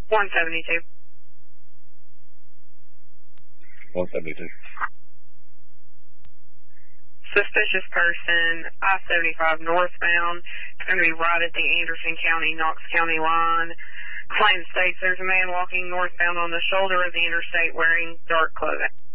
172. 172. Suspicious person, I-75 northbound. It's going to be right at the Anderson County, Knox County line. Claim states there's a man walking northbound on the shoulder of the interstate wearing dark clothing.